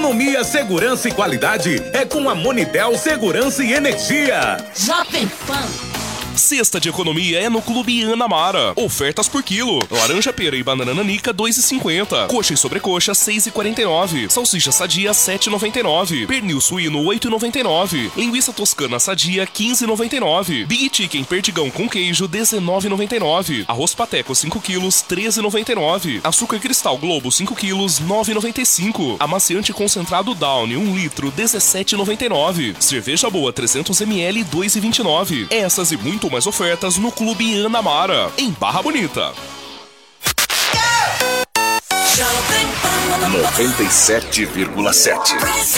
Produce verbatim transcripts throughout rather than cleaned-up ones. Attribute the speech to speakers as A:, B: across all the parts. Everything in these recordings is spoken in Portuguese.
A: Economia, segurança e qualidade é com a Monitel Segurança e Energia.
B: Jovem Pan.
C: Sexta de economia é no Clube Anamara. Ofertas por quilo. Laranja pera e banana nanica dois e cinquenta. Coxa e sobrecoxa seis e quarenta e nove. Salsicha sadia sete e noventa e nove. Pernil suíno oito e noventa e nove. Linguiça toscana sadia quinze e noventa e nove. Big Chicken perdigão com queijo dezenove e noventa e nove. Arroz pateco cinco quilos treze e noventa e nove. Açúcar cristal Globo cinco quilos nove e noventa e cinco. Amaciante concentrado Downy um litro dezessete e noventa e nove. Cerveja boa trezentos mililitros dois e vinte e nove. Essas e muito mais ofertas no Clube Anamara, em Barra Bonita.
A: noventa e sete vírgula sete.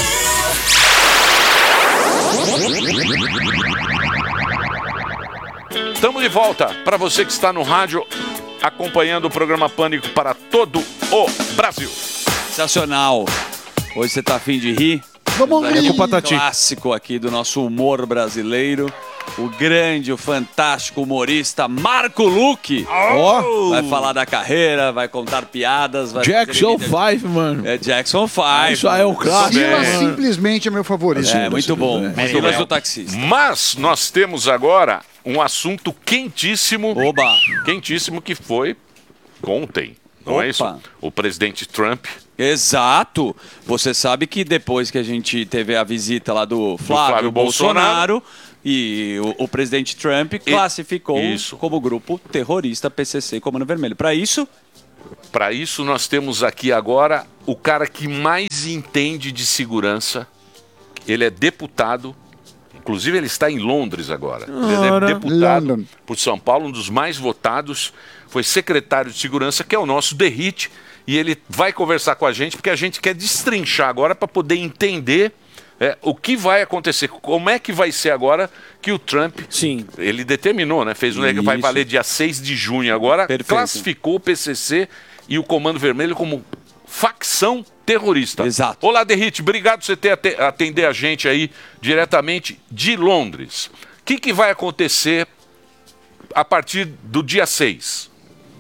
D: Estamos de volta para você que está no rádio acompanhando o programa Pânico para todo o Brasil.
E: Sensacional. Hoje você tá afim de rir?
F: Vamos rir.
E: É um clássico aqui do nosso humor brasileiro. O grande, o fantástico humorista Marco Luque.
F: Ó.
E: Vai falar da carreira, vai contar piadas. Vai
F: Jackson five, mano.
E: É Jackson five.
F: Isso aí é um clássico.
G: Silas simplesmente é meu favorito.
E: É, muito bom. Silas do taxista.
D: Mas nós temos agora um assunto quentíssimo.
E: Oba.
D: Quentíssimo que foi ontem. Não Opa. é isso? O presidente Trump.
E: Exato. Você sabe que depois que a gente teve a visita lá do Flávio,
D: do Flávio
E: Bolsonaro, Bolsonaro e o, o presidente Trump classificou
D: isso.
E: como grupo terrorista P C C Comando Vermelho. Para isso...
D: Para isso nós temos aqui agora o cara que mais entende de segurança. Ele é deputado. Inclusive ele está em Londres agora. Ele é deputado
G: London.
D: por São Paulo, um dos mais votados. Foi secretário de segurança, que é o nosso Derrite. E ele vai conversar com a gente, porque a gente quer destrinchar agora para poder entender é, o que vai acontecer. Como é que vai ser agora que o Trump...
H: Sim.
D: Ele determinou, né? Fez um que vai valer dia seis de junho agora.
E: Perfeito.
D: Classificou o P C C e o Comando Vermelho como facção terrorista.
E: Exato.
D: Olá, Derrite. Obrigado por você ter ate- atender a gente aí diretamente de Londres. O que, que vai acontecer a partir do dia seis?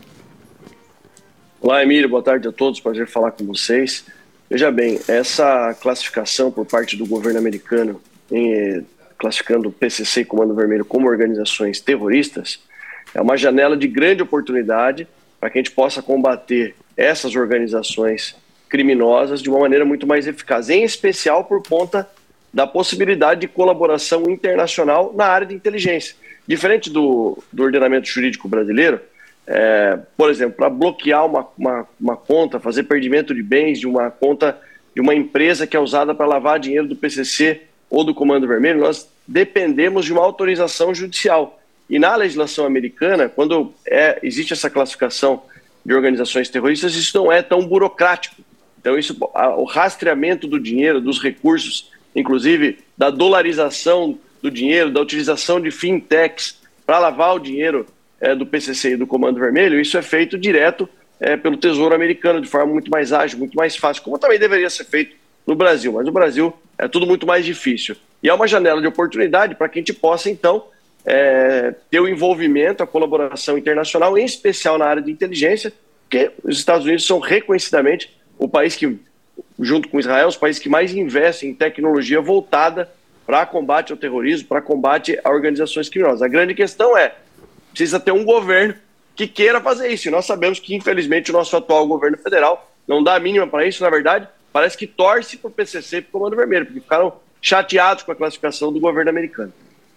I: Olá, Emílio, boa tarde a todos, prazer falar com vocês. Veja bem, essa classificação por parte do governo americano, em, classificando o P C C e Comando Vermelho como organizações terroristas, é uma janela de grande oportunidade para que a gente possa combater essas organizações criminosas de uma maneira muito mais eficaz, em especial por conta da possibilidade de colaboração internacional na área de inteligência. Diferente do, do ordenamento jurídico brasileiro, É, por exemplo, para bloquear uma, uma, uma conta, fazer perdimento de bens de uma conta de uma empresa que é usada para lavar dinheiro do P C C ou do Comando Vermelho, nós dependemos de uma autorização judicial. E na legislação americana, quando é, existe essa classificação de organizações terroristas, isso não é tão burocrático. Então, isso, a, o rastreamento do dinheiro, dos recursos, inclusive da dolarização do dinheiro, da utilização de fintechs para lavar o dinheiro É, do P C C e do Comando Vermelho, isso é feito direto é, pelo Tesouro Americano, de forma muito mais ágil, muito mais fácil, como também deveria ser feito no Brasil. Mas no Brasil é tudo muito mais difícil. E é uma janela de oportunidade para que a gente possa, então, é, ter o envolvimento, a colaboração internacional, em especial na área de inteligência, porque os Estados Unidos são reconhecidamente o país que, junto com Israel, os países que mais investem em tecnologia voltada para combate ao terrorismo, para combate a organizações criminosas. A grande questão é precisa ter um governo que queira fazer isso. E nós sabemos que, infelizmente, o nosso atual governo federal não dá a mínima para isso. Na verdade, parece que torce para o P C C e para o Comando Vermelho, porque ficaram chateados com a classificação do governo americano.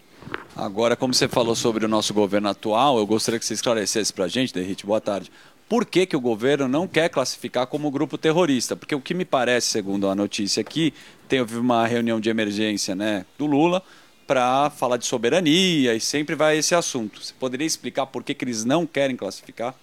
E: Agora, como você falou sobre o nosso governo atual, eu gostaria que você esclarecesse para a gente, Derrite, boa tarde. Por que, que o governo não quer classificar como grupo terrorista? Porque o que me parece, segundo a notícia aqui, teve uma reunião de emergência, né, do Lula, para falar de soberania, e sempre vai esse assunto. Você poderia explicar por que, que eles não querem classificar?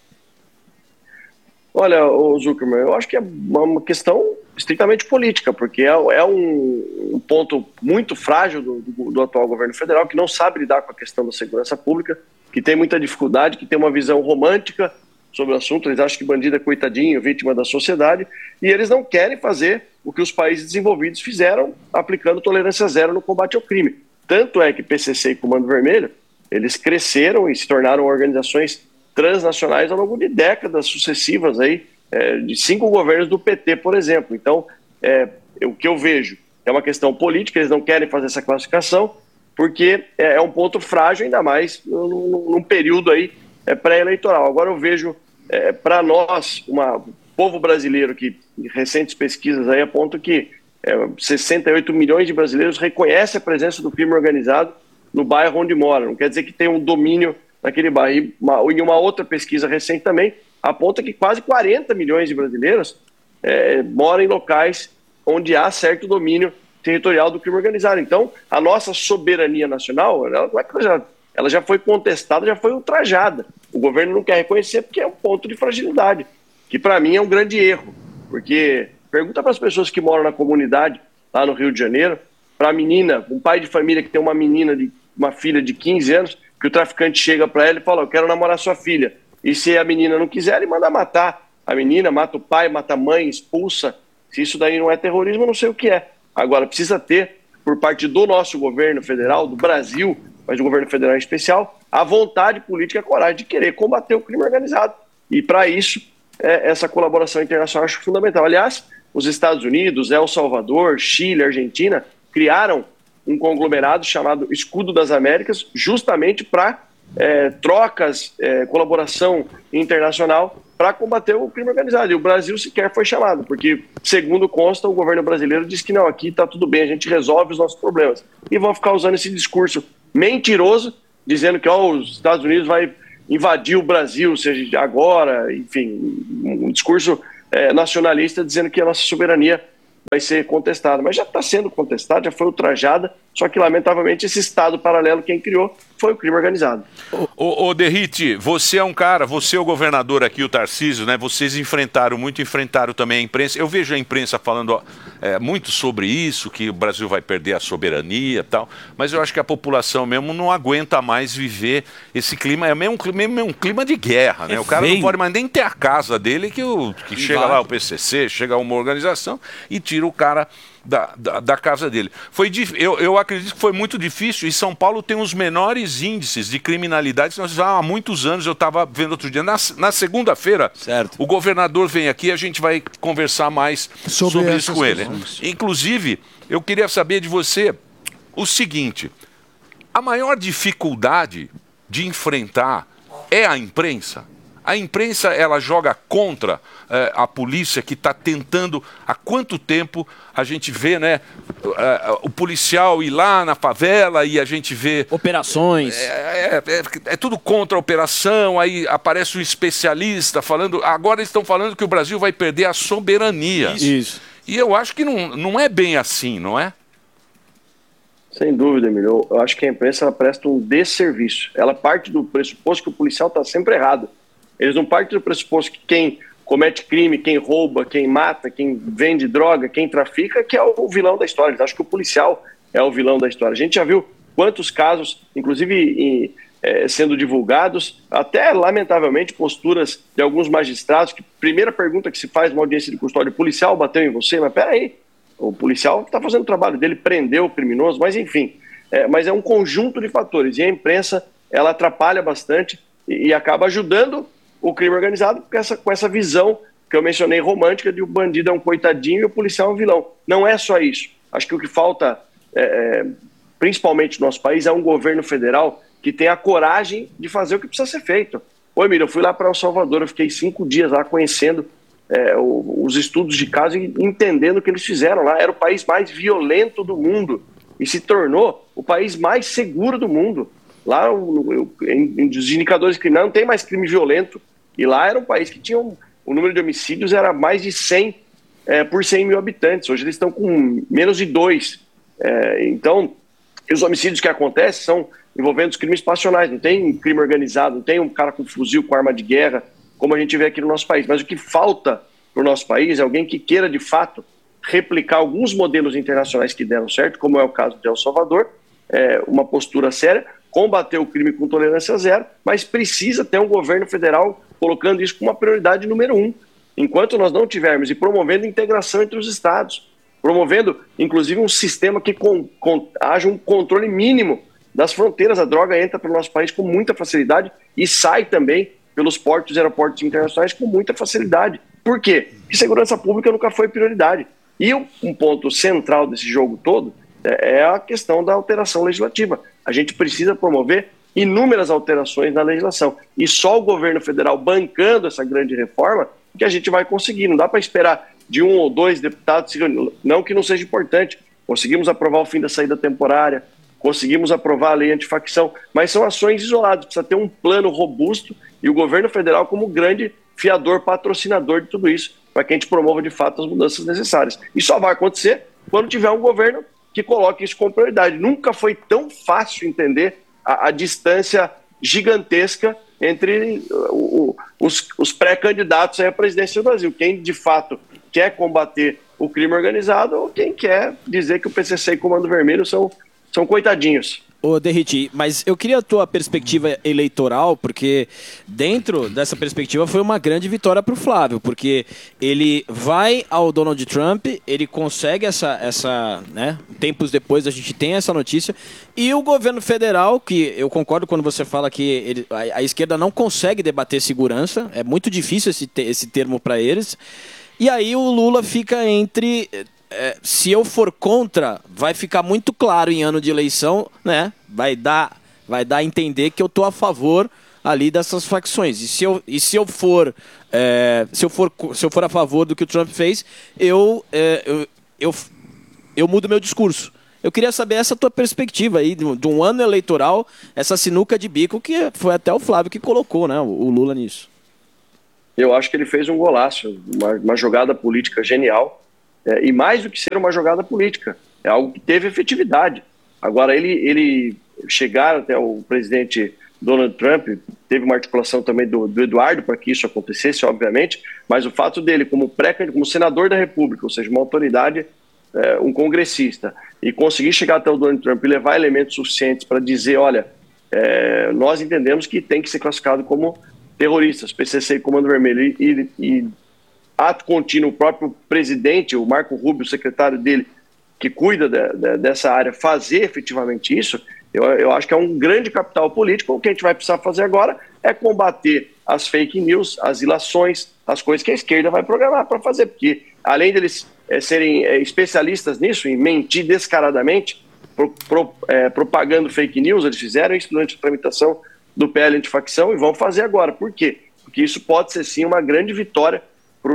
I: Olha, ô Zuckerman, eu acho que é uma questão estritamente política, porque é, é um, um ponto muito frágil do, do, do atual governo federal, que não sabe lidar com a questão da segurança pública, que tem muita dificuldade, que tem uma visão romântica sobre o assunto. Eles acham que bandido é coitadinho, vítima da sociedade, e eles não querem fazer o que os países desenvolvidos fizeram, aplicando tolerância zero no combate ao crime. Tanto é que P C C e Comando Vermelho, eles cresceram e se tornaram organizações transnacionais ao longo de décadas sucessivas, aí, é, de cinco governos do P T, por exemplo. Então, é, o que eu vejo é uma questão política, eles não querem fazer essa classificação, porque é, é um ponto frágil, ainda mais num, num período aí é, pré-eleitoral. Agora eu vejo, é, para nós, o povo brasileiro, que recentes pesquisas aí apontam que é, sessenta e oito milhões de brasileiros reconhecem a presença do crime organizado no bairro onde mora. Não quer dizer que tem um domínio naquele bairro. E uma, e uma outra pesquisa recente também aponta que quase quarenta milhões de brasileiros é, moram em locais onde há certo domínio territorial do crime organizado. Então, a nossa soberania nacional, ela, ela, já, ela já foi contestada, já foi ultrajada. O governo não quer reconhecer porque é um ponto de fragilidade, que para mim é um grande erro, porque pergunta para as pessoas que moram na comunidade, lá no Rio de Janeiro, para a menina, um pai de família que tem uma menina, de, uma filha de quinze anos, que o traficante chega para ela e fala, eu quero namorar sua filha. E se a menina não quiser, ele manda matar a menina, mata o pai, mata a mãe, expulsa. Se isso daí não é terrorismo, eu não sei o que é. Agora, precisa ter, por parte do nosso governo federal, do Brasil, mas do governo federal em especial, a vontade política e a coragem de querer combater o crime organizado. E, para isso, é, essa colaboração internacional eu acho fundamental. Aliás, os Estados Unidos, El Salvador, Chile, Argentina, criaram um conglomerado chamado Escudo das Américas, justamente para é, trocas, é, colaboração internacional para combater o crime organizado. E o Brasil sequer foi chamado, porque, segundo consta, o governo brasileiro diz que não, aqui está tudo bem, a gente resolve os nossos problemas. E vão ficar usando esse discurso mentiroso, dizendo que ó, os Estados Unidos vai invadir o Brasil, seja agora, enfim, um discurso é, nacionalista dizendo que a nossa soberania vai ser contestada. Mas já está sendo contestada, já foi ultrajada, só que, lamentavelmente, esse Estado paralelo, quem criou, foi o crime organizado.
D: Ô, ô Derrite, você é um cara, você é o governador aqui, o Tarcísio, né? Vocês enfrentaram muito, enfrentaram também a imprensa. Eu vejo a imprensa falando ó, é, muito sobre isso, que o Brasil vai perder a soberania e tal, mas eu acho que a população mesmo não aguenta mais viver esse clima, é mesmo, mesmo um clima de guerra, né? É o cara feio. Não pode mais nem ter a casa dele, que, o, que chega lá o P C C, chega uma organização e tira o cara Da, da, da casa dele. Foi, eu, eu acredito que foi muito difícil, e São Paulo tem os menores índices de criminalidade que nós já há muitos anos. Eu estava vendo outro dia, na, na segunda-feira, o governador vem aqui e a gente vai conversar mais sobre, sobre isso com ele. Questões. Inclusive, eu queria saber de você o seguinte, a maior dificuldade de enfrentar é a imprensa? A imprensa, ela joga contra eh, a polícia que está tentando, há quanto tempo a gente vê, né, uh, o policial ir lá na favela e a gente vê...
B: Operações.
D: É, é, é, é tudo contra a operação, aí aparece um especialista falando, agora eles estão falando que o Brasil vai perder a soberania.
B: Isso. Isso.
D: E eu acho que não, não é bem assim, não é?
I: Sem dúvida, Emílio. Eu acho que a imprensa ela presta um desserviço. Ela parte do pressuposto que o policial está sempre errado. Eles não partem do pressuposto que quem comete crime, quem rouba, quem mata, quem vende droga, quem trafica, que é o vilão da história. Eles acham que o policial é o vilão da história. A gente já viu quantos casos, inclusive em, é, sendo divulgados, até lamentavelmente posturas de alguns magistrados, que primeira pergunta que se faz numa audiência de custódia, o policial bateu em você? Mas peraí, o policial está fazendo o trabalho dele, prendeu o criminoso, mas enfim. É, mas é um conjunto de fatores, e a imprensa ela atrapalha bastante e, e acaba ajudando o crime organizado com essa, com essa visão que eu mencionei romântica de o bandido é um coitadinho e o policial é um vilão. Não é só isso. Acho que o que falta, é, principalmente no nosso país, é um governo federal que tenha a coragem de fazer o que precisa ser feito. Ô, Emílio, eu fui lá para El Salvador, eu fiquei cinco dias lá conhecendo é, o, os estudos de caso e entendendo o que eles fizeram lá. Era o país mais violento do mundo e se tornou o país mais seguro do mundo. Lá, o, o, em, os indicadores criminais não tem mais crime violento. E lá era um país que tinha um, o número de homicídios era mais de cem é, por cem mil habitantes. Hoje eles estão com menos de dois. É, então, os homicídios que acontecem são envolvendo os crimes passionais. Não tem crime organizado, não tem um cara com fuzil, com arma de guerra, como a gente vê aqui no nosso país. Mas o que falta para o nosso país é alguém que queira, de fato, replicar alguns modelos internacionais que deram certo, como é o caso de El Salvador, é, uma postura séria, combater o crime com tolerância zero, mas precisa ter um governo federal colocando isso como uma prioridade número um. Enquanto nós não tivermos e promovendo integração entre os estados, promovendo, inclusive, um sistema que com, com, haja um controle mínimo das fronteiras. A droga entra para o nosso país com muita facilidade e sai também pelos portos e aeroportos internacionais com muita facilidade. Por quê? Porque segurança pública nunca foi prioridade. E um ponto central desse jogo todo é a questão da alteração legislativa. A gente precisa promover inúmeras alterações na legislação. E só o governo federal bancando essa grande reforma que a gente vai conseguir. Não dá para esperar de um ou dois deputados, não que não seja importante. Conseguimos aprovar o fim da saída temporária, conseguimos aprovar a lei antifacção, mas são ações isoladas, precisa ter um plano robusto e o governo federal como grande fiador, patrocinador de tudo isso, para que a gente promova de fato as mudanças necessárias. E só vai acontecer quando tiver um governo que coloque isso como prioridade. Nunca foi tão fácil entender a, a distância gigantesca entre o, o, os, os pré-candidatos à presidência do Brasil. Quem de fato quer combater o crime organizado ou quem quer dizer que o P C C e Comando Vermelho são, são coitadinhos.
B: Ô, Derriti, mas eu queria a tua perspectiva eleitoral, porque dentro dessa perspectiva foi uma grande vitória para o Flávio, porque ele vai ao Donald Trump, ele consegue essa, essa, né, tempos depois a gente tem essa notícia, e o governo federal, que eu concordo quando você fala que ele, a, a esquerda não consegue debater segurança, é muito difícil esse, esse termo para eles, e aí o Lula fica entre... É, se eu for contra, vai ficar muito claro em ano de eleição, né? Vai dar, vai dar a entender que eu tô a favor ali dessas facções. E se eu, e se eu for, é, se eu for, se eu for a favor do que o Trump fez, eu, é, eu, eu, eu mudo meu discurso. Eu queria saber essa tua perspectiva aí de, de um ano eleitoral, essa sinuca de bico que foi até o Flávio que colocou, né? O, o Lula nisso.
I: Eu acho que ele fez um golaço, uma, uma jogada política genial. É, e mais do que ser uma jogada política, é algo que teve efetividade. Agora, ele, ele chegar até o presidente Donald Trump, teve uma articulação também do, do Eduardo para que isso acontecesse, obviamente, mas o fato dele, como, pré, como senador da República, ou seja, uma autoridade, é, um congressista, e conseguir chegar até o Donald Trump e levar elementos suficientes para dizer, olha, é, nós entendemos que tem que ser classificado como terroristas, P C C e Comando Vermelho, e, e, e ato contínuo, o próprio presidente, o Marco Rubio, o secretário dele, que cuida de, de, dessa área, fazer efetivamente isso, eu, eu acho que é um grande capital político. O que a gente vai precisar fazer agora é combater as fake news, as ilações, as coisas que a esquerda vai programar para fazer, porque além deles é, serem é, especialistas nisso, em mentir descaradamente, pro, pro, é, propagando fake news, eles fizeram isso durante a tramitação do P L antifacção e vão fazer agora. Por quê? Porque isso pode ser sim uma grande vitória para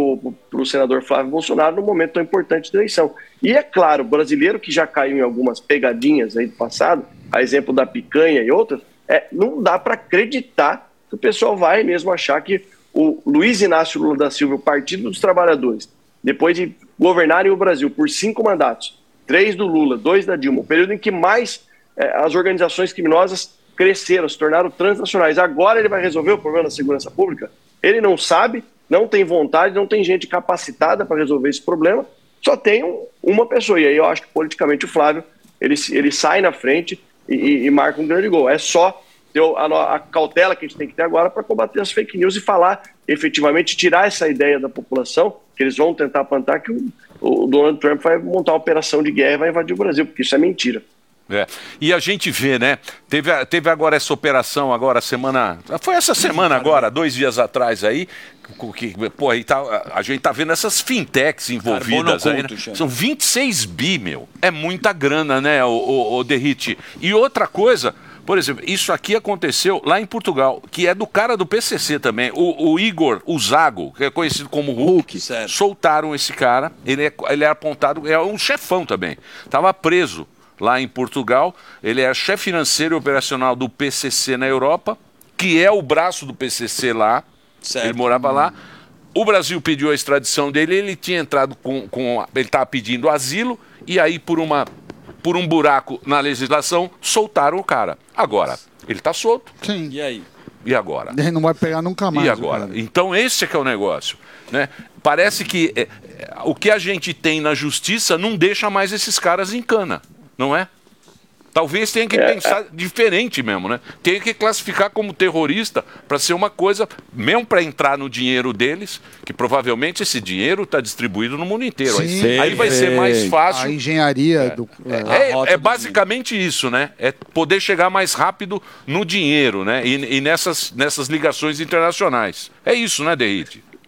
I: o senador Flávio Bolsonaro num momento tão importante da eleição. E é claro, o brasileiro que já caiu em algumas pegadinhas aí do passado, a exemplo da picanha e outras, é, não dá para acreditar que o pessoal vai mesmo achar que o Luiz Inácio Lula da Silva, o Partido dos Trabalhadores, depois de governarem o Brasil por cinco mandatos, três do Lula, dois da Dilma, o período em que mais é, as organizações criminosas cresceram, se tornaram transnacionais, agora ele vai resolver o problema da segurança pública? Ele não sabe, não tem vontade, não tem gente capacitada para resolver esse problema, só tem um, uma pessoa. E aí eu acho que politicamente o Flávio, ele, ele sai na frente e, e, e marca um grande gol. É só ter a, a cautela que a gente tem que ter agora para combater as fake news e falar, efetivamente, tirar essa ideia da população, que eles vão tentar plantar, que o, o Donald Trump vai montar uma operação de guerra e vai invadir o Brasil, porque isso é mentira.
D: É. E a gente vê, né? Teve, teve agora essa operação, agora semana. Foi essa semana agora, dois dias atrás aí. Que, pô, aí tá, a gente tá vendo essas fintechs envolvidas aí, né? São vinte e seis bi, meu. É muita grana, né, o, o, o Derriti? E outra coisa, por exemplo, isso aqui aconteceu lá em Portugal, que é do cara do P C C também, o, o Igor, o Zago, que é conhecido como Hulk. Hulk soltaram esse cara, ele é, ele é apontado, é um chefão também. Tava preso lá em Portugal, ele é chefe financeiro e operacional do P C C na Europa, que é o braço do P C C lá, certo. Ele morava lá. O Brasil pediu a extradição dele, ele tinha entrado com... com ele estava pedindo asilo, e aí por, uma, por um buraco na legislação, soltaram o cara. Agora, ele está solto.
G: Sim.
B: E aí?
D: E agora?
G: Ele não vai pegar nunca mais.
D: E agora? Então esse é que é o negócio, né? Parece que é, é, o que a gente tem na justiça não deixa mais esses caras em cana. Não é? Talvez tenha que é, pensar é. diferente mesmo, né? Tem que classificar como terrorista para ser uma coisa, mesmo para entrar no dinheiro deles, que provavelmente esse dinheiro está distribuído no mundo inteiro.
G: Sim,
D: aí, aí vai ser mais fácil.
G: A engenharia
D: é,
G: do.
D: É, é, é basicamente isso, né? É poder chegar mais rápido no dinheiro, né? E, e nessas, nessas ligações internacionais. É isso, né, Derriti?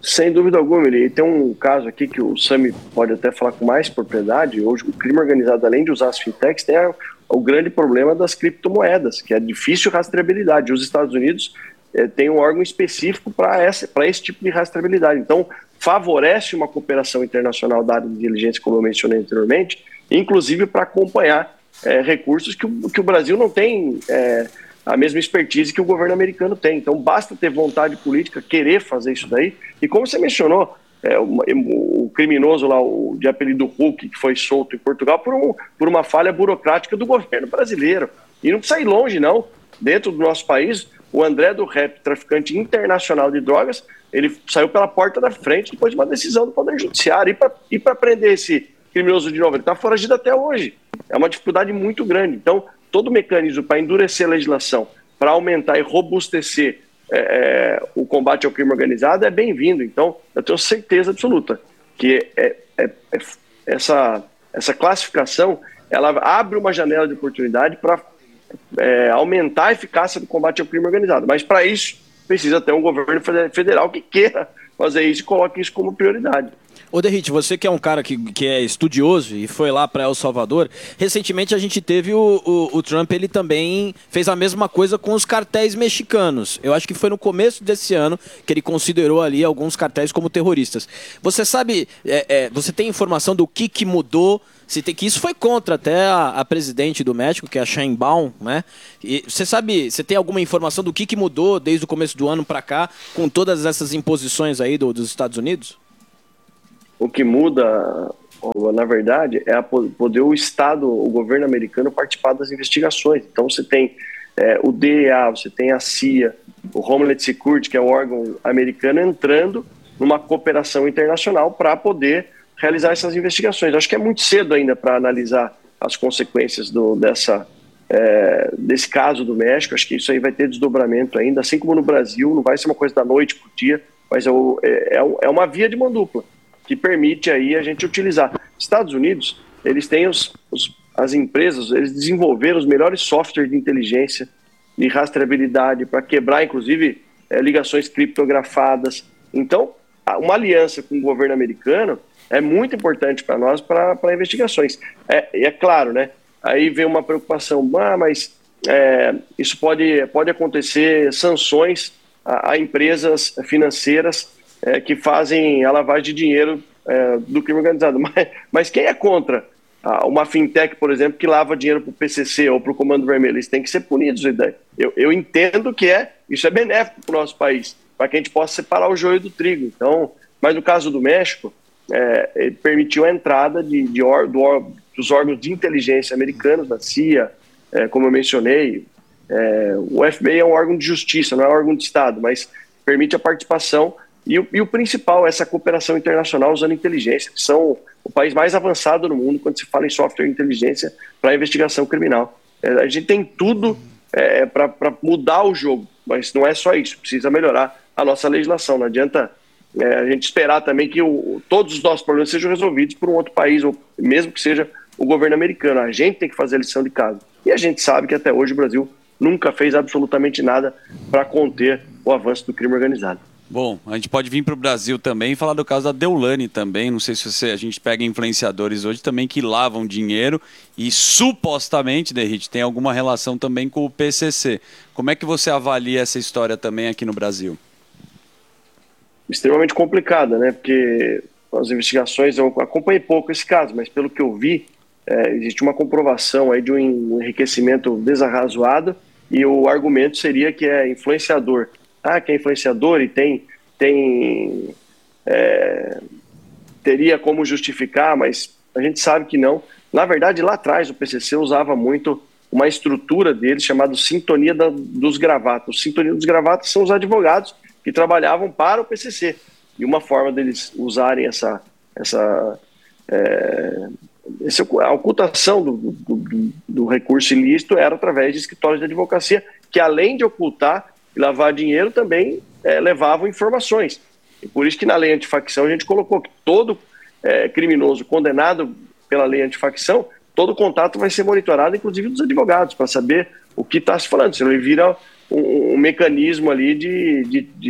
I: Sem dúvida alguma, ele tem um caso aqui que o Sami pode até falar com mais propriedade. Hoje, o crime organizado, além de usar as fintechs, tem a, o grande problema das criptomoedas, que é difícil rastreabilidade. Os Estados Unidos eh, têm um órgão específico para esse, para esse tipo de rastreabilidade. Então, favorece uma cooperação internacional da área de inteligência, como eu mencionei anteriormente, inclusive para acompanhar eh, recursos que o, que o Brasil não tem eh, a mesma expertise que o governo americano tem. Então, basta ter vontade política, querer fazer isso daí. E como você mencionou, é, o, o criminoso lá, o de apelido Hulk, que foi solto em Portugal por, um, por uma falha burocrática do governo brasileiro. E não precisa ir longe, não. Dentro do nosso país, o André do Rap, traficante internacional de drogas, ele saiu pela porta da frente depois de uma decisão do Poder Judiciário. E para prender esse criminoso de novo, ele está foragido até hoje. É uma dificuldade muito grande. Então, todo mecanismo para endurecer a legislação, para aumentar e robustecer é, é, o combate ao crime organizado é bem-vindo. Então, eu tenho certeza absoluta que é, é, é, essa, essa classificação ela abre uma janela de oportunidade para é, aumentar a eficácia do combate ao crime organizado. Mas, para isso, precisa ter um governo federal que queira fazer isso e coloque isso como prioridade.
B: Ô Derrite, você que é um cara que, que é estudioso e foi lá para El Salvador, recentemente a gente teve o, o, o Trump, ele também fez a mesma coisa com os cartéis mexicanos. Eu acho que foi no começo desse ano que ele considerou ali alguns cartéis como terroristas. Você sabe, é, é, você tem informação do que, que mudou? Se tem, que isso foi contra até a, a presidente do México, que é a Sheinbaum, né? E você sabe, você tem alguma informação do que, que mudou desde o começo do ano para cá, com todas essas imposições aí do, dos Estados Unidos?
I: O que muda, na verdade, é a poder o Estado, o governo americano participar das investigações. Então você tem é, o D E A, você tem a C I A, o Homeland Security, que é um órgão americano, entrando numa cooperação internacional para poder realizar essas investigações. Acho que é muito cedo ainda para analisar as consequências do, dessa, é, desse caso do México. Acho que isso aí vai ter desdobramento ainda, assim como no Brasil, não vai ser uma coisa da noite para o dia, mas é, é, é uma via de mão dupla que permite aí a gente utilizar. Estados Unidos, eles têm os, os, as empresas, eles desenvolveram os melhores softwares de inteligência, de rastreabilidade, para quebrar, inclusive, é, ligações criptografadas. Então, uma aliança com o governo americano é muito importante para nós, para investigações. É, é claro, né? Aí vem uma preocupação, ah, mas é, isso pode, pode acontecer sanções a, a empresas financeiras É, que fazem a lavagem de dinheiro é, do crime organizado. Mas, mas quem é contra ah, uma fintech, por exemplo, que lava dinheiro para o P C C ou para o Comando Vermelho? Eles têm que ser punidos. Eu, eu entendo que é, isso é benéfico para o nosso país, para que a gente possa separar o joio do trigo. Então, mas no caso do México, é, ele permitiu a entrada de, de or, do, dos órgãos de inteligência americanos, da C I A, é, como eu mencionei. É, o F B I é um órgão de justiça, não é um órgão de Estado, mas permite a participação. E o, e o principal é essa cooperação internacional usando inteligência, que são o país mais avançado no mundo quando se fala em software de inteligência para investigação criminal. É, a gente tem tudo é, para mudar o jogo, mas não é só isso, precisa melhorar a nossa legislação. Não adianta é, a gente esperar também que o, todos os nossos problemas sejam resolvidos por um outro país, ou mesmo que seja o governo americano. A gente tem que fazer a lição de casa. E a gente sabe que até hoje o Brasil nunca fez absolutamente nada para conter o avanço do crime organizado.
E: Bom, a gente pode vir para o Brasil também e falar do caso da Deolane também. Não sei se você, a gente pega influenciadores hoje também que lavam dinheiro e supostamente, Derrite, tem alguma relação também com o P C C. Como é que você avalia essa história também aqui no Brasil?
I: Extremamente complicada, né? Porque as investigações, eu acompanhei pouco esse caso, mas pelo que eu vi, é, existe uma comprovação aí de um enriquecimento desarrazoado e o argumento seria que é influenciador. Ah, que é influenciador e tem, tem é, teria como justificar, mas a gente sabe que não. Na verdade, lá atrás o P C C usava muito uma estrutura deles chamada Sintonia da, dos Gravatas. Sintonia dos Gravatas são os advogados que trabalhavam para o P C C. E uma forma deles usarem essa, essa, é, essa a ocultação do, do, do, do recurso ilícito era através de escritórios de advocacia, que além de ocultar e lavar dinheiro também é, levavam informações. E por isso que na lei antifacção a gente colocou que todo é, criminoso condenado pela lei antifacção, todo contato vai ser monitorado, inclusive dos advogados, para saber o que está se falando, senão ele vira um, um mecanismo ali de, de, de,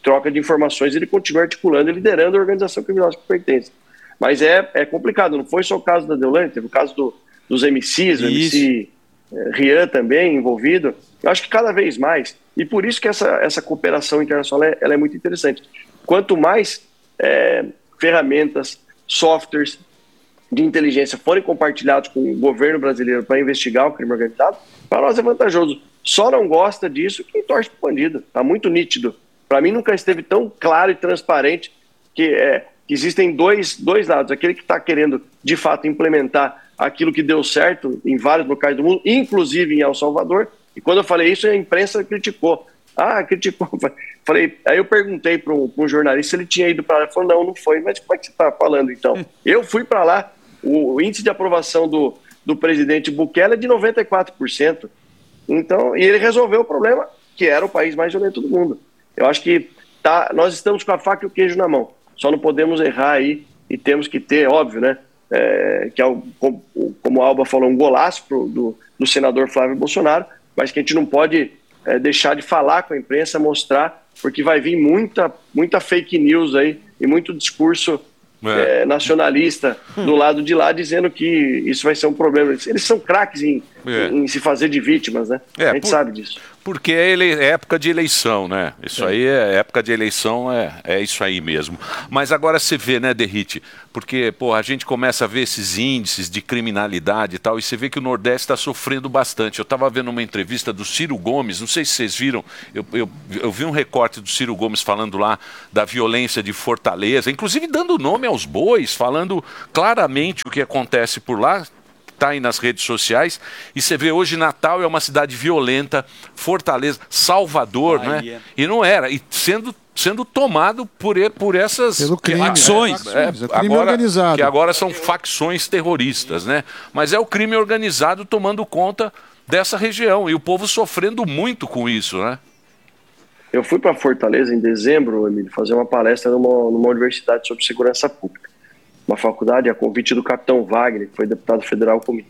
I: troca de informações, ele continua articulando e liderando a organização criminosa que pertence. Mas é, é complicado, não foi só o caso da Deolane, teve o caso do, dos M Cs, o M C eh, Rian também envolvido. Eu acho que cada vez mais, e por isso que essa, essa cooperação internacional é, ela é muito interessante. Quanto mais é, ferramentas, softwares de inteligência forem compartilhados com o governo brasileiro para investigar o crime organizado, para nós é vantajoso. Só não gosta disso quem torce para o bandido. Está muito nítido. Para mim nunca esteve tão claro e transparente que, é, que existem dois, dois lados. Aquele que está querendo, de fato, implementar aquilo que deu certo em vários locais do mundo, inclusive em El Salvador. E quando eu falei isso, a imprensa criticou. Ah, criticou. Falei, aí eu perguntei para um, um jornalista se ele tinha ido para lá. Ele falou, não, não foi. Mas como é que você está falando, então? Eu fui para lá. O, o índice de aprovação do, do presidente Bukele é de noventa e quatro por cento. Então, e ele resolveu o problema, que era o país mais violento do mundo. Eu acho que tá, nós estamos com a faca e o queijo na mão. Só não podemos errar aí e temos que ter, óbvio, né? É, que é, o, como, como o Alba falou, um golaço pro, do, do senador Flávio Bolsonaro, mas que a gente não pode é, deixar de falar com a imprensa, mostrar, porque vai vir muita, muita fake news aí e muito discurso é. É, nacionalista do lado de lá, dizendo que isso vai ser um problema. Eles são craques em, é. em, em se fazer de vítimas, né? É, a gente por, sabe disso.
D: Porque é, ele, é época de eleição, né? Isso é. aí é época de eleição, é, é isso aí mesmo. Mas agora você vê, né, Derrite? Porque, pô, a gente começa a ver esses índices de criminalidade e tal, e você vê que o Nordeste está sofrendo bastante. Eu estava vendo uma entrevista do Ciro Gomes, não sei se vocês viram, eu, eu, eu vi um recorte do Ciro Gomes falando lá da violência de Fortaleza, inclusive dando nome aos bois, falando claramente o que acontece por lá. Está aí nas redes sociais, e você vê hoje Natal é uma cidade violenta, Fortaleza, Salvador, Bahia. né? E não era, e sendo, sendo tomado por, por essas
G: crime,
D: facções,
G: é,
D: é,
G: facções, é, crime
D: agora,
G: organizado.
D: que agora são facções terroristas, né? Mas é o crime organizado tomando conta dessa região, e o povo sofrendo muito com isso, né?
I: Eu fui para Fortaleza em dezembro, Emílio, fazer uma palestra numa, numa universidade sobre segurança pública. Uma faculdade, a convite do capitão Wagner, que foi deputado federal comigo.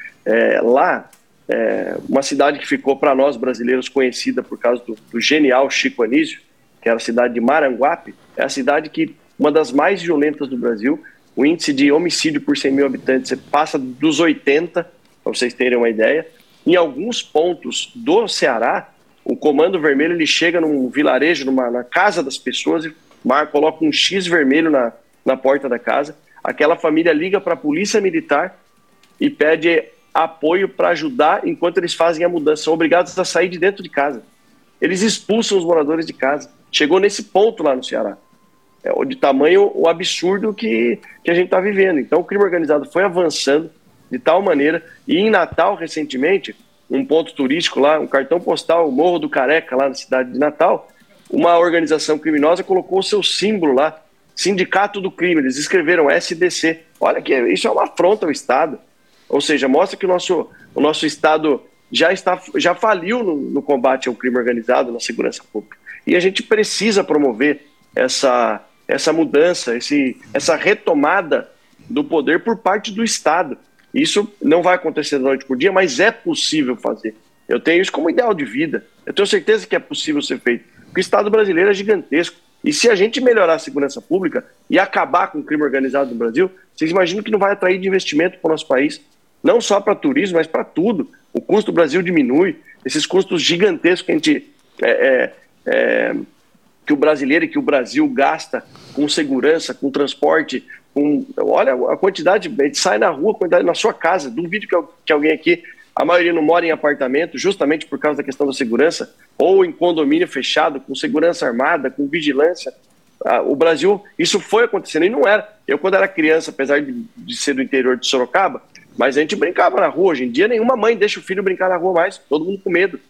I: É, lá, é, uma cidade que ficou para nós brasileiros conhecida por causa do, do genial Chico Anísio, que era a cidade de Maranguape, é a cidade que, uma das mais violentas do Brasil. O índice de homicídio por cem mil habitantes passa dos oitenta, para vocês terem uma ideia. Em alguns pontos do Ceará, o Comando Vermelho ele chega num vilarejo, numa, na casa das pessoas, e mar, coloca um X vermelho na na porta da casa, aquela família liga para a polícia militar e pede apoio para ajudar enquanto eles fazem a mudança, são obrigados a sair de dentro de casa. Eles expulsam os moradores de casa. Chegou nesse ponto lá no Ceará. É de tamanho o absurdo que, que a gente está vivendo. Então o crime organizado foi avançando de tal maneira, e em Natal, recentemente, um ponto turístico lá, um cartão postal, o Morro do Careca, lá na cidade de Natal, uma organização criminosa colocou o seu símbolo lá, Sindicato do Crime, eles escreveram S D C. Olha que isso é uma afronta ao Estado. Ou seja, mostra que o nosso, o nosso Estado já, está, já faliu no, no combate ao crime organizado, na segurança pública. E a gente precisa promover essa, essa mudança, esse, essa retomada do poder por parte do Estado. Isso não vai acontecer da noite por dia, mas é possível fazer. Eu tenho isso como ideal de vida. Eu tenho certeza que é possível ser feito. Porque o Estado brasileiro é gigantesco. E se a gente melhorar a segurança pública e acabar com o crime organizado no Brasil, vocês imaginam que não vai atrair de investimento para o nosso país? Não só para turismo, mas para tudo. O custo do Brasil diminui. Esses custos gigantescos que a gente... É, é, é, que o brasileiro e que o Brasil gasta com segurança, com transporte, com... Olha a quantidade, a gente sai na rua, a quantidade na sua casa. Duvido que, que alguém aqui... A maioria não mora em apartamento, justamente por causa da questão da segurança, ou em condomínio fechado, com segurança armada, com vigilância. Ah, o Brasil, isso foi acontecendo, e não era. Eu, quando era criança, apesar de, de ser do interior de Sorocaba, mas a gente brincava na rua. Hoje em dia, nenhuma mãe deixa o filho brincar na rua mais, todo mundo com medo.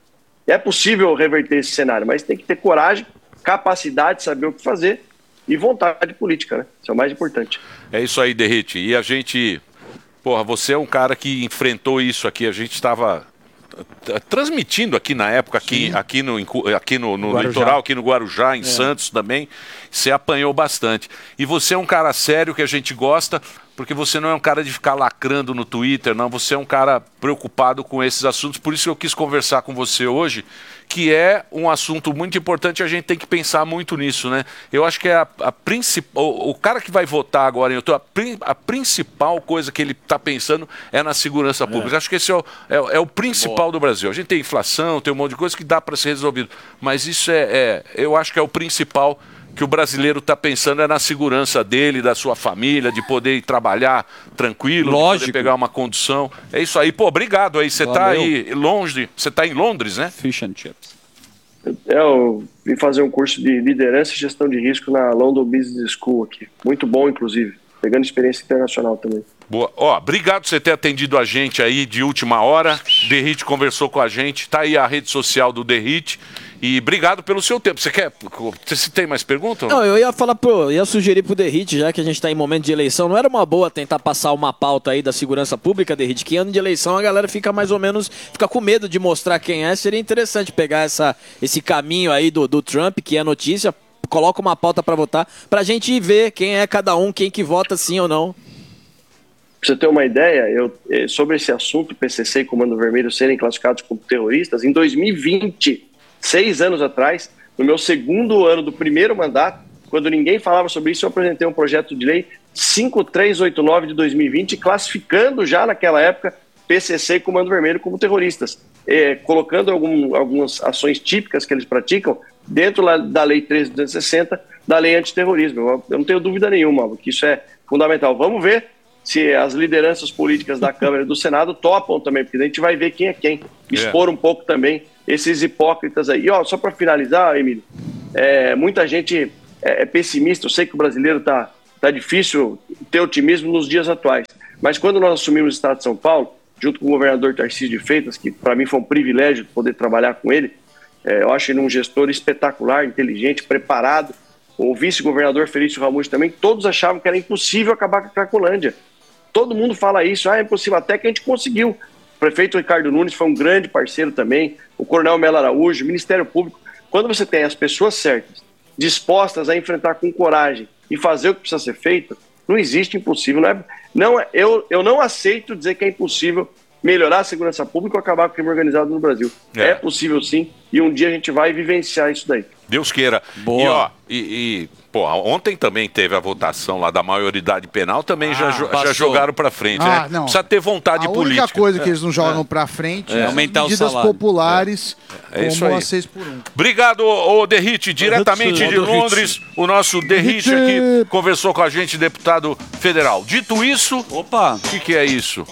I: É possível reverter esse cenário, mas tem que ter coragem, capacidade, saber o que fazer e vontade política, né? Isso é o mais importante.
D: É isso aí, Derrite. E a gente... Porra, você é um cara que enfrentou isso aqui. A gente estava transmitindo aqui na época, aqui, aqui no, aqui no, no litoral, aqui no Guarujá, em é. Santos também. Você apanhou bastante. E você é um cara sério que a gente gosta, porque você não é um cara de ficar lacrando no Twitter, não. Você é um cara preocupado com esses assuntos. Por isso eu quis conversar com você hoje, que é um assunto muito importante e a gente tem que pensar muito nisso, né? Eu acho que é a, a principal... O, o cara que vai votar agora em outubro, a, prin, a principal coisa que ele está pensando é na segurança pública. É. Acho que esse é o, é, é o principal Boa. do Brasil. A gente tem inflação, tem um monte de coisa que dá para ser resolvido. Mas isso é, é... Eu acho que é o principal que o brasileiro está pensando é na segurança dele, da sua família, de poder ir trabalhar tranquilo,
E: Lógico.
D: de poder pegar uma condução. É isso aí. Pô, obrigado aí. Você está aí longe, você está em Londres, né?
E: Fish and chips.
I: Eu vim fazer um curso de liderança e gestão de risco na London Business School aqui. Muito bom, inclusive. Pegando experiência internacional também.
D: Boa. Ó, obrigado por você ter atendido a gente aí de última hora. Derrite conversou com a gente. Tá aí a rede social do Derrite. E obrigado pelo seu tempo. Você quer... Você tem mais perguntas?
B: Não, eu ia falar pro... ia sugerir pro Derrite, já que a gente tá em momento de eleição, não era uma boa tentar passar uma pauta aí da segurança pública, Derrite, que ano de eleição a galera fica mais ou menos... Fica com medo de mostrar quem é. Seria interessante pegar essa, esse caminho aí do, do Trump, que é notícia, coloca uma pauta pra votar, pra gente ver quem é cada um, quem que vota sim ou não.
I: Pra você ter uma ideia, eu, sobre esse assunto, P C C e Comando Vermelho serem classificados como terroristas, em dois mil e vinte, seis anos atrás, no meu segundo ano do primeiro mandato, quando ninguém falava sobre isso, eu apresentei um projeto de lei cinco três oito nove de dois mil e vinte, classificando já naquela época P C C e Comando Vermelho como terroristas, eh, colocando algum, algumas ações típicas que eles praticam dentro da Lei treze mil duzentos e sessenta, da Lei Antiterrorismo. Eu, eu não tenho dúvida nenhuma que isso é fundamental. Vamos ver se as lideranças políticas da Câmara e do Senado topam também, porque a gente vai ver quem é quem. Expor um pouco também esses hipócritas aí. E ó, só para finalizar, Emílio, é, muita gente é, é pessimista. Eu sei que o brasileiro está tá difícil ter otimismo nos dias atuais, mas quando nós assumimos o Estado de São Paulo, junto com o governador Tarcísio de Freitas, que para mim foi um privilégio poder trabalhar com ele, é, eu acho ele um gestor espetacular, inteligente, preparado. O vice-governador Felício Ramute também, todos achavam que era impossível acabar com a Cracolândia. Todo mundo fala isso, ah, é impossível, até que a gente conseguiu. O prefeito Ricardo Nunes foi um grande parceiro também, o coronel Melo Araújo, o Ministério Público. Quando você tem as pessoas certas, dispostas a enfrentar com coragem e fazer o que precisa ser feito, não existe impossível. Não é, não é, eu, eu não aceito dizer que é impossível melhorar a segurança pública ou acabar com o crime organizado no Brasil. É. é possível sim, e um dia a gente vai vivenciar isso daí.
D: Deus queira. Boa. E, ó, e, e pô, ontem também teve a votação lá da maioridade penal, também ah, já, já jogaram pra frente,
G: ah,
D: né?
G: Não.
D: Precisa ter vontade
G: a
D: política.
G: A única coisa que eles não jogam é. pra frente é, é aumentar medidas populares,
D: é. É
G: como a seis por um.
D: Obrigado, ô Derrite, diretamente de Londres, o nosso Derrite aqui conversou com a gente, deputado federal. Dito isso,
E: opa,
D: o que, que é isso?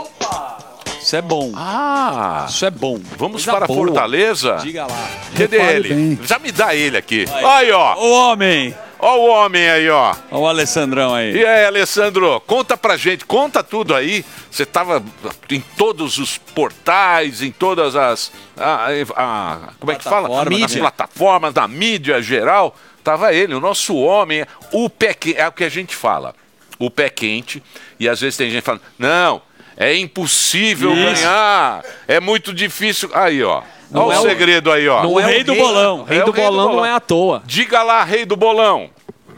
E: Isso é bom.
D: Ah!
E: Isso é bom.
D: Vamos
E: Coisa
D: para
E: boa.
D: Fortaleza?
E: Diga lá.
D: Cadê ele? Bem. Já me dá ele aqui. Aí, aí ó.
E: O homem.
D: Ó o homem aí, ó.
E: Ó o Alessandrão aí.
D: E aí, Alessandro? Conta pra gente, conta tudo aí. Você tava em todos os portais, em todas as... A, a, como é que fala? As plataformas, na mídia geral. Tava ele, o nosso homem, o pé quente. É o que a gente fala. O pé quente. E às vezes tem gente falando, não... É impossível Isso. ganhar, é muito difícil. Aí, ó. Olha o é segredo aí, ó.
B: Não
D: o
B: é
D: rei
B: o do rei, bolão. O rei, é do, o rei bolão do bolão não é à toa.
D: Diga lá, rei do bolão.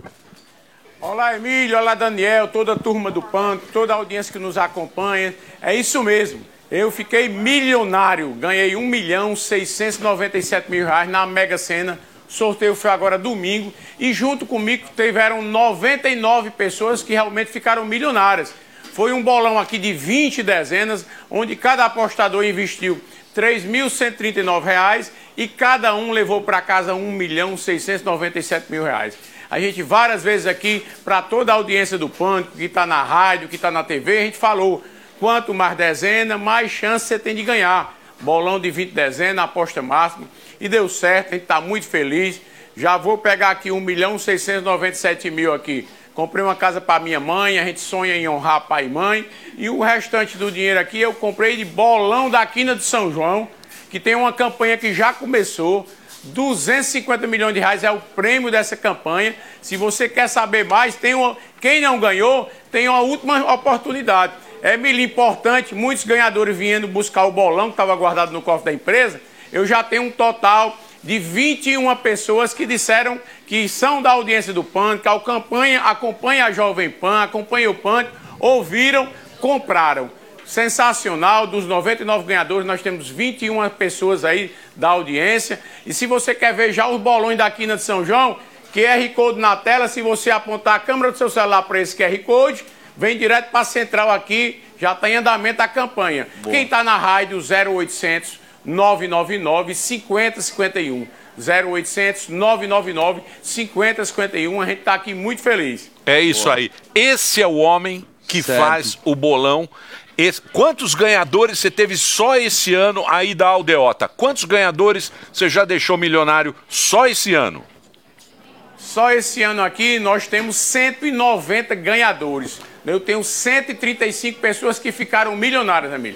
H: Olá, Emílio, olá, Daniel, toda a turma do Pânico, toda a audiência que nos acompanha. É isso mesmo. Eu fiquei milionário, ganhei um milhão seiscentos e noventa e sete mil reais na Mega Sena. O sorteio foi agora domingo. E junto comigo tiveram noventa e nove pessoas que realmente ficaram milionárias. Foi um bolão aqui de vinte dezenas, onde cada apostador investiu três mil cento e trinta e nove reais e cada um levou para casa um milhão seiscentos e noventa e sete mil reais. A gente várias vezes aqui, para toda a audiência do Pânico, que está na rádio, que está na T V, a gente falou, quanto mais dezena, mais chance você tem de ganhar. Bolão de vinte dezenas, aposta máxima, e deu certo, a gente está muito feliz. Já vou pegar aqui um milhão seiscentos e noventa e sete mil aqui. Comprei uma casa para minha mãe, a gente sonha em honrar pai e mãe. E o restante do dinheiro aqui eu comprei de bolão da Quina de São João, que tem uma campanha que já começou. duzentos e cinquenta milhões de reais é o prêmio dessa campanha. Se você quer saber mais, tem uma... quem não ganhou, tem uma última oportunidade. É milho importante, muitos ganhadores vindo buscar o bolão que estava guardado no cofre da empresa. Eu já tenho um total de vinte e uma pessoas que disseram que são da audiência do Pânico, que acompanha, acompanha a Jovem Pan, acompanha o Pânico, ouviram, compraram. Sensacional, dos noventa e nove ganhadores, nós temos vinte e uma pessoas aí da audiência. E se você quer ver já os bolões da Quina de São João, Q R Code na tela, se você apontar a câmera do seu celular para esse Q R Code, vem direto para a central aqui, já está em andamento a campanha. Boa. Quem está na rádio, zero oitocentos, nove nove nove, cinco zero cinco um. zero oitocentos, nove nove nove, cinco zero cinco um, a gente está aqui muito feliz.
D: É isso Boa. aí. Esse é o homem que certo. faz o bolão. Esse, quantos ganhadores você teve só esse ano aí da Aldeota? Quantos ganhadores você já deixou milionário só esse ano?
H: Só esse ano aqui nós temos cento e noventa ganhadores. Eu tenho cento e trinta e cinco pessoas que ficaram milionárias, Emílio.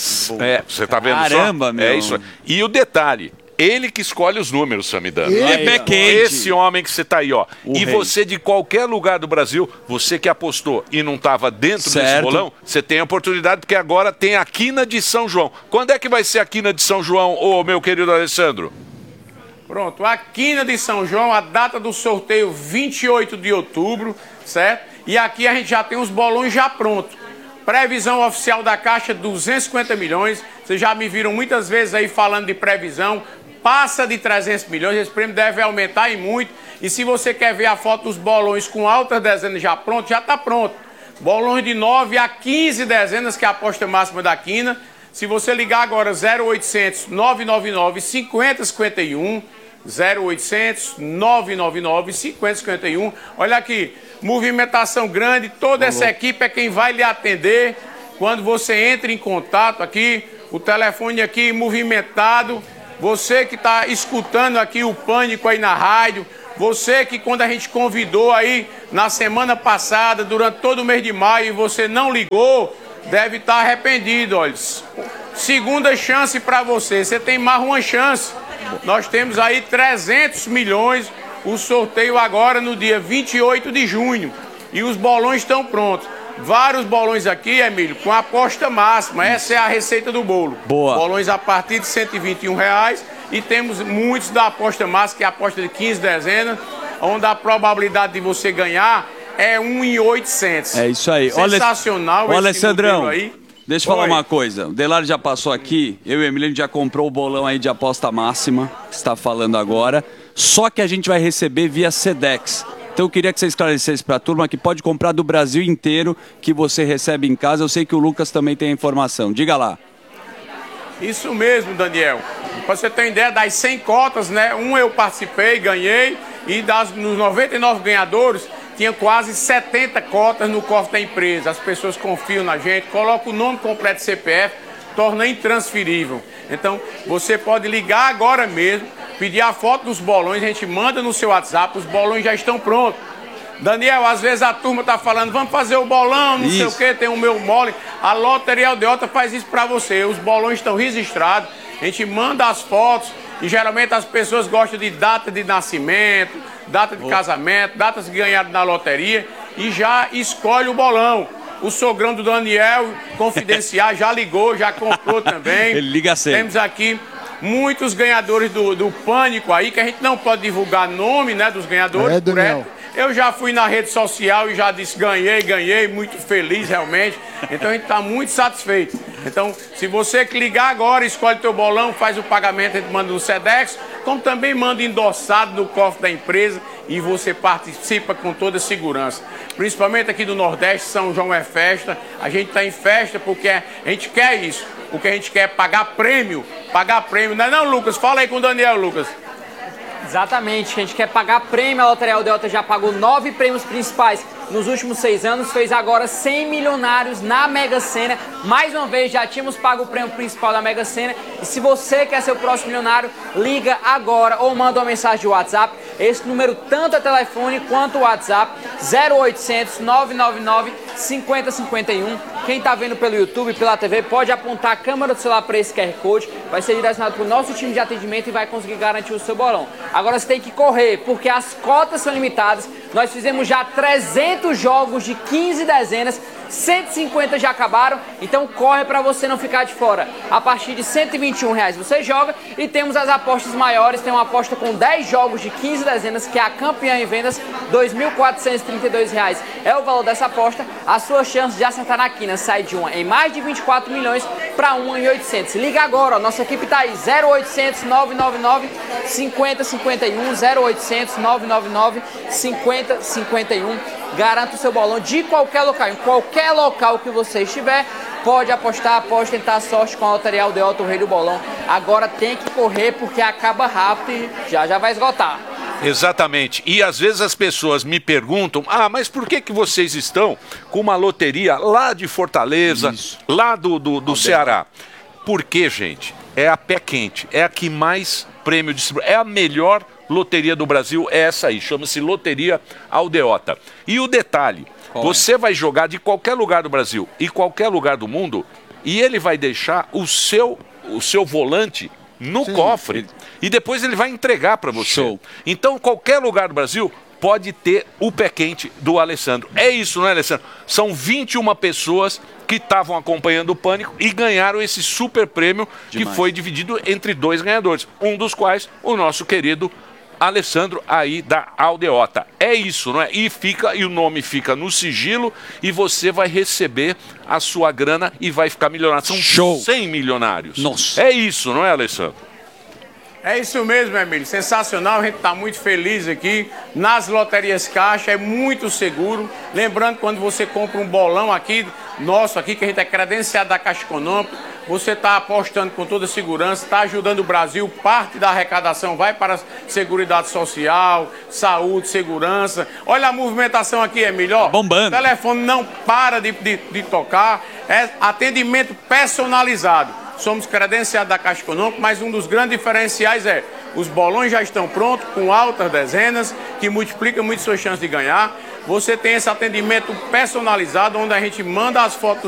D: É, você tá vendo
E: Caramba,
D: só?
E: meu.
D: É isso. E o detalhe, ele que escolhe os números, Samidana.
E: Ele é pé quente.
D: Esse homem que você tá aí, ó. O e rei. Você de qualquer lugar do Brasil, você que apostou e não estava dentro certo. desse bolão, você tem a oportunidade, porque agora tem a Quina de São João. Quando é que vai ser a Quina de São João, ô meu querido Alessandro?
H: Pronto, a Quina de São João, a data do sorteio vinte e oito de outubro, certo? E aqui a gente já tem os bolões já prontos. Previsão oficial da Caixa, duzentos e cinquenta milhões. Vocês já me viram muitas vezes aí falando de previsão. Passa de trezentos milhões, esse prêmio deve aumentar e muito. E se você quer ver a foto dos bolões com altas dezenas já pronto, já está pronto. Bolões de nove a quinze dezenas, que é a aposta máxima da Quina. Se você ligar agora, zero oitocentos, nove nove nove, cinco zero cinco um, zero oitocentos, nove nove nove, cinco zero cinco um. Olha aqui, movimentação grande, toda essa equipe é quem vai lhe atender. Quando você entra em contato aqui, o telefone aqui movimentado, você que está escutando aqui o Pânico aí na rádio, você que quando a gente convidou aí na semana passada, durante todo o mês de maio, e você não ligou, deve estar arrependido, olha. Segunda chance para você, você tem mais uma chance. Nós temos aí trezentos milhões, o sorteio agora no dia vinte e oito de junho. E os bolões estão prontos. Vários bolões aqui, Emílio, com aposta máxima. Essa é a receita do bolo.
E: Boa.
H: Bolões a partir de cento e vinte e um reais. E temos muitos da aposta máxima, que é a aposta de quinze dezenas, onde a probabilidade de você ganhar é um em oitocentos.
E: É isso aí.
H: Sensacional.
E: Ô, Alessandrão,
H: aí.
E: deixa eu falar uma coisa. O Delari já passou aqui, eu e o Emílio já comprou o bolão aí de aposta máxima, que está falando agora. Só que a gente vai receber via Sedex. Então eu queria que você esclarecesse para a turma que pode comprar do Brasil inteiro, que você recebe em casa. Eu sei que o Lucas também tem a informação. Diga lá.
H: Isso mesmo, Daniel. Para você ter ideia, das cem cotas, né? Um eu participei, ganhei. E das, nos noventa e nove ganhadores, tinha quase setenta cotas no cofre da empresa. As pessoas confiam na gente, colocam o nome completo do C P F, torna intransferível. Então, você pode ligar agora mesmo, pedir a foto dos bolões, a gente manda no seu WhatsApp, os bolões já estão prontos. Daniel, às vezes a turma tá falando, vamos fazer o bolão, não isso. sei o que, tem o meu mole. A Loteria Aldeota faz isso para você. Os bolões estão registrados, a gente manda as fotos e geralmente as pessoas gostam de data de nascimento, data de oh. casamento, datas que ganharam na loteria e já escolhe o bolão. O sogrão do Daniel, confidencial, já ligou, já comprou também.
E: Ele liga sempre.
H: Temos aqui muitos ganhadores do, do Pânico aí, que a gente não pode divulgar nome, né, dos ganhadores.
G: É, Daniel.
H: Eu já fui na rede social e já disse ganhei, ganhei, muito feliz realmente. Então a gente está muito satisfeito. Então, se você que ligar agora, escolhe teu bolão, faz o pagamento, a gente manda no Sedex, como também manda endossado no cofre da empresa e você participa com toda segurança. Principalmente aqui do Nordeste, São João é festa, a gente está em festa porque a gente quer isso. O que a gente quer é pagar prêmio, pagar prêmio. Não é não, Lucas? Fala aí com o Daniel, Lucas.
J: Exatamente, a gente quer pagar prêmio, a Loteria Aldeota já pagou nove prêmios principais nos últimos seis anos, fez agora cem milionários na Mega Sena. Mais uma vez, já tínhamos pago o prêmio principal da Mega Sena. E se você quer ser o próximo milionário, liga agora ou manda uma mensagem de WhatsApp. Esse número tanto é telefone quanto o WhatsApp, zero oitocentos, nove nove nove, cinco zero cinco um. Quem está vendo pelo YouTube, pela T V, pode apontar a câmera do celular para esse Q R Code, vai ser direcionado para o nosso time de atendimento e vai conseguir garantir o seu bolão. Agora você tem que correr, porque as cotas são limitadas. Nós fizemos já trezentos jogos de quinze dezenas cento e cinquenta já acabaram, então corre para você não ficar de fora. A partir de cento e vinte e um reais você joga e temos as apostas maiores, tem uma aposta com dez jogos de quinze dezenas, que é a campeã em vendas, dois mil quatrocentos e trinta e dois reais é o valor dessa aposta. A sua chance de acertar na quina sai de uma em mais de vinte e quatro milhões para uma em oitocentos. Liga agora, ó, nossa equipe tá aí, zero oitocentos, nove nove nove, cinquenta, cinquenta e um, zero oitocentos, nove nove nove, cinquenta, cinquenta e um. Garanta o seu bolão de qualquer local, em qualquer local que você estiver, pode apostar, pode tentar a sorte com a Loteria Aldeota, o rei do bolão. Agora tem que correr porque acaba rápido e já já vai esgotar.
D: Exatamente. E às vezes as pessoas me perguntam, ah, mas por que que vocês estão com uma loteria lá de Fortaleza, Isso. lá do, do, do Ceará? Porque, gente, é a pé quente, é a que mais prêmio distribui, é a melhor loteria do Brasil, é essa aí, chama-se Loteria Aldeota. E o detalhe, Qual você é? vai jogar de qualquer lugar do Brasil e qualquer lugar do mundo e ele vai deixar o seu, o seu volante no Sim. cofre e depois ele vai entregar para você. Show. Então, qualquer lugar do Brasil pode ter o pé quente do Alessandro. É isso, não é, Alessandro? São vinte e uma pessoas que estavam acompanhando o Pânico e ganharam esse super prêmio Demais. que foi dividido entre dois ganhadores, um dos quais o nosso querido Alessandro aí da Aldeota. É isso, não é? E fica, e o nome fica no sigilo e você vai receber a sua grana e vai ficar milionário. São Show. cem milionários.
E: Nossa.
D: É isso, não é, Alessandro?
H: É isso mesmo, Emílio. Sensacional, a gente está muito feliz aqui. Nas loterias Caixa é muito seguro. Lembrando, quando você compra um bolão aqui, nosso aqui, que a gente é credenciado da Caixa Econômica, você está apostando com toda segurança, está ajudando o Brasil, parte da arrecadação vai para a Seguridade Social, saúde, segurança. Olha a movimentação aqui, Emílio. Ó, tá bombando. O telefone não para de, de, de tocar, é atendimento personalizado. Somos credenciados da Caixa Econômica, mas um dos grandes diferenciais é os bolões já estão prontos, com altas dezenas, que multiplica muito suas chances de ganhar. Você tem esse atendimento personalizado, onde a gente manda as fotos